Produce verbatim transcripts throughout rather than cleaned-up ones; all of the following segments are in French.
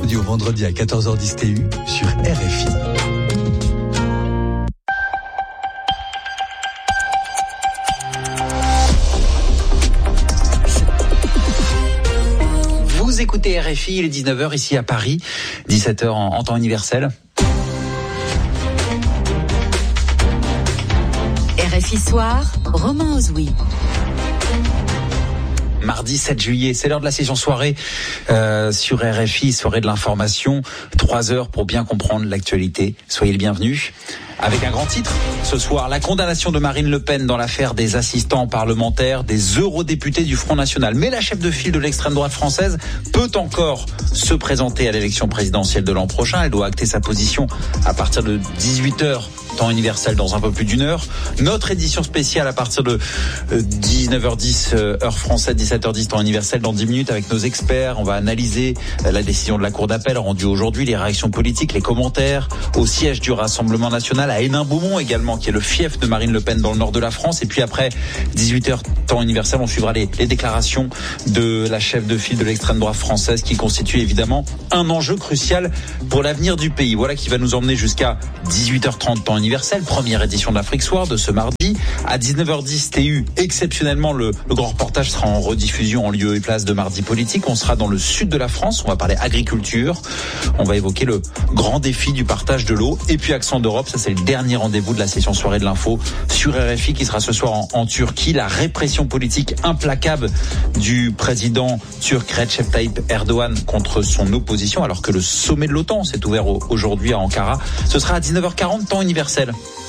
lundi au vendredi à quatorze heures dix T U sur R F I. Vous écoutez R F I, il est dix-neuf heures ici à Paris, dix-sept heures en, en temps universel. R F I Soir, Romain Ozoui. Mardi sept juillet, c'est l'heure de la session soirée euh, sur R F I, soirée de l'information. Trois heures pour bien comprendre l'actualité. Soyez les bienvenus. Avec un grand titre, ce soir, la condamnation de Marine Le Pen dans l'affaire des assistants parlementaires, des eurodéputés du Front National. Mais la chef de file de l'extrême droite française peut encore se présenter à l'élection présidentielle de l'an prochain. Elle doit acter sa position à partir de dix-huit heures. Temps universel dans un peu plus d'une heure. Notre édition spéciale à partir de dix-neuf heures dix, heure française, dix-sept heures dix, temps universel dans dix minutes avec nos experts. On va analyser la décision de la Cour d'appel rendue aujourd'hui, les réactions politiques, les commentaires au siège du Rassemblement national à Hénin-Beaumont également, qui est le fief de Marine Le Pen dans le nord de la France. Et puis après dix-huit heures, temps universel, on suivra les, les déclarations de la chef de file de l'extrême droite française qui constitue évidemment un enjeu crucial pour l'avenir du pays. Voilà qui va nous emmener jusqu'à dix-huit heures trente, temps universel. Universel, première édition de l'Afrique Soir de ce mardi. À dix-neuf heures dix T U, exceptionnellement, le, le grand reportage sera en rediffusion en lieu et place de Mardi Politique. On sera dans le sud de la France, on va parler agriculture, on va évoquer le grand défi du partage de l'eau. Et puis Accent d'Europe, ça c'est le dernier rendez-vous de la session soirée de l'info sur R F I qui sera ce soir en, en Turquie. La répression politique implacable du président turc Recep Tayyip Erdogan contre son opposition, alors que le sommet de l'OTAN s'est ouvert au, aujourd'hui à Ankara. Ce sera à dix-neuf heures quarante, temps universel.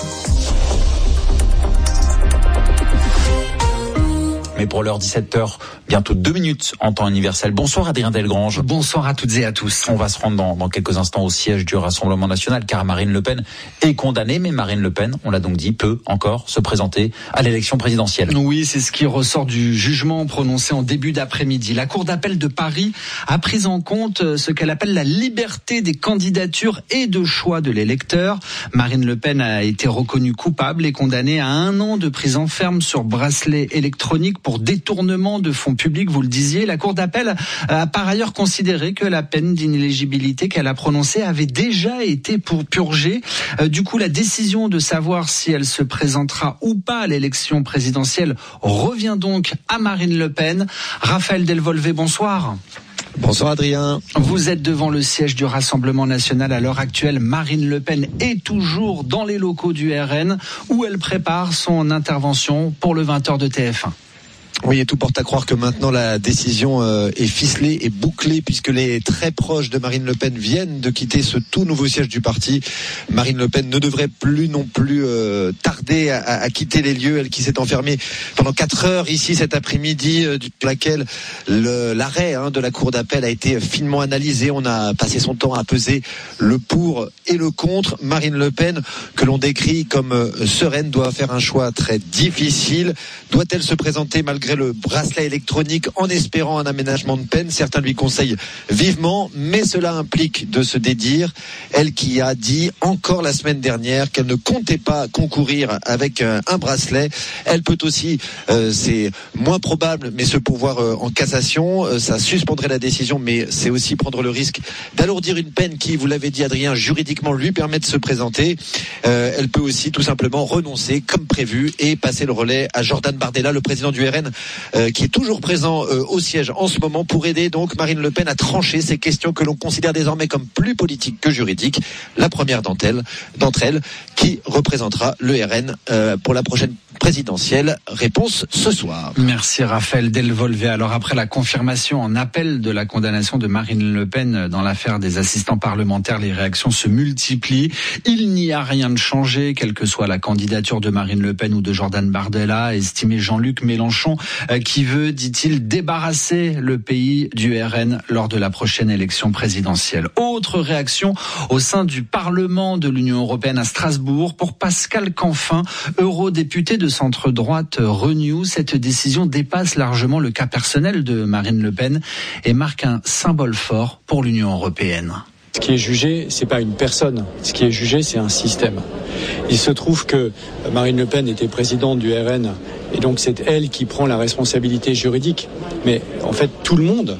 Mais pour l'heure dix-sept heures, bientôt deux minutes en temps universel. Bonsoir Adrien Delgrange. Bonsoir à toutes et à tous. On va se rendre dans, dans quelques instants au siège du Rassemblement national car Marine Le Pen est condamnée. Mais Marine Le Pen, on l'a donc dit, peut encore se présenter à l'élection présidentielle. Oui, c'est ce qui ressort du jugement prononcé en début d'après-midi. La Cour d'appel de Paris a pris en compte ce qu'elle appelle la liberté des candidatures et de choix de l'électeur. Marine Le Pen a été reconnue coupable et condamnée à un an de prison ferme sur bracelet électronique pour détournement de fonds publics, vous le disiez. La Cour d'appel a par ailleurs considéré que la peine d'inéligibilité qu'elle a prononcée avait déjà été pour purger. Du coup, la décision de savoir si elle se présentera ou pas à l'élection présidentielle revient donc à Marine Le Pen. Raphaël Delvolvé, bonsoir. Bonsoir Adrien. Vous êtes devant le siège du Rassemblement national à l'heure actuelle. Marine Le Pen est toujours dans les locaux du R N où elle prépare son intervention pour le vingt heures de T F un. Oui, et tout porte à croire que maintenant la décision euh, est ficelée et bouclée puisque les très proches de Marine Le Pen viennent de quitter ce tout nouveau siège du parti. Marine Le Pen ne devrait plus non plus euh, tarder à, à quitter les lieux, elle qui s'est enfermée pendant quatre heures ici cet après-midi, euh, du laquelle le, l'arrêt hein, de la Cour d'appel a été finement analysé. On a passé son temps à peser le pour et le contre. Marine Le Pen, que l'on décrit comme euh, sereine, doit faire un choix très difficile. Doit-elle se présenter malgré le bracelet électronique en espérant un aménagement de peine? Certains lui conseillent vivement, mais cela implique de se dédire. Elle qui a dit encore la semaine dernière qu'elle ne comptait pas concourir avec un bracelet. Elle peut aussi, euh, c'est moins probable, mais se pourvoir euh, en cassation. Euh, ça suspendrait la décision, mais c'est aussi prendre le risque d'alourdir une peine qui, vous l'avez dit Adrien, juridiquement lui permet de se présenter. Euh, elle peut aussi tout simplement renoncer comme prévu et passer le relais à Jordan Bardella, le président du R N, Euh, qui est toujours présent euh, au siège en ce moment pour aider donc Marine Le Pen à trancher ces questions que l'on considère désormais comme plus politiques que juridiques. La première d'entre elles, d'entre elles qui représentera le R N euh, pour la prochaine présidentielle. Réponse ce soir. Merci Raphaël Delvolvé. Alors après la confirmation en appel de la condamnation de Marine Le Pen dans l'affaire des assistants parlementaires, les réactions se multiplient. Il n'y a rien de changé, quelle que soit la candidature de Marine Le Pen ou de Jordan Bardella, estimé Jean-Luc Mélenchon, qui veut, dit-il, débarrasser le pays du R N lors de la prochaine élection présidentielle. Autre réaction au sein du Parlement de l'Union européenne à Strasbourg pour Pascal Canfin, eurodéputé de centre-droite Renew. Cette décision dépasse largement le cas personnel de Marine Le Pen et marque un symbole fort pour l'Union européenne. Ce qui est jugé, c'est pas une personne. Ce qui est jugé, c'est un système. Il se trouve que Marine Le Pen était présidente du R N et donc c'est elle qui prend la responsabilité juridique. Mais en fait, tout le monde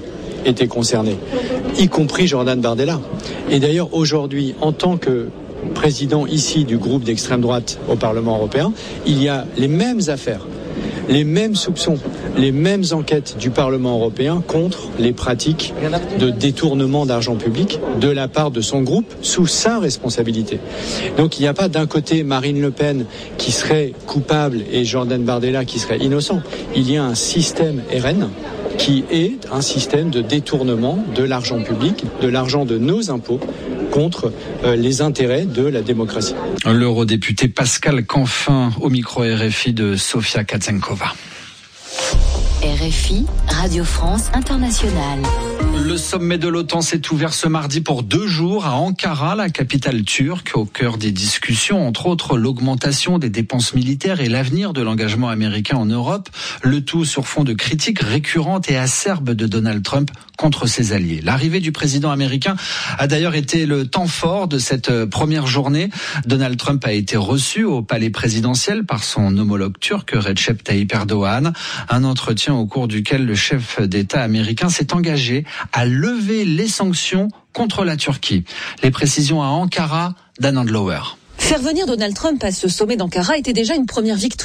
étaient concernés, y compris Jordan Bardella. Et d'ailleurs, aujourd'hui, en tant que président ici du groupe d'extrême droite au Parlement européen, il y a les mêmes affaires, les mêmes soupçons, les mêmes enquêtes du Parlement européen contre les pratiques de détournement d'argent public de la part de son groupe sous sa responsabilité. Donc il n'y a pas d'un côté Marine Le Pen qui serait coupable et Jordan Bardella qui serait innocent. Il y a un système R N qui est un système de détournement de l'argent public, de l'argent de nos impôts, contre euh, les intérêts de la démocratie. L'eurodéputé Pascal Canfin au micro R F I de Sofia Katsenkova. R F I, Radio France Internationale. Le sommet de l'OTAN s'est ouvert ce mardi pour deux jours à Ankara, la capitale turque, au cœur des discussions, entre autres l'augmentation des dépenses militaires et l'avenir de l'engagement américain en Europe, le tout sur fond de critiques récurrentes et acerbes de Donald Trump contre ses alliés. L'arrivée du président américain a d'ailleurs été le temps fort de cette première journée. Donald Trump a été reçu au palais présidentiel par son homologue turc Recep Tayyip Erdogan, un entretien au cours duquel le chef d'État américain s'est engagé à lever les sanctions contre la Turquie. Les précisions à Ankara d'Anand Lower. Faire venir Donald Trump à ce sommet d'Ankara était déjà une première victoire.